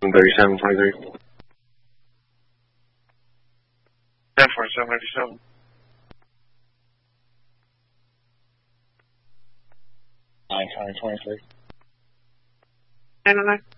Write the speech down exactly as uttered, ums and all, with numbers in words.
thirty-seven twenty-three. ten forty-seven eighty-seven. nine twenty twenty-three. nine oh nine.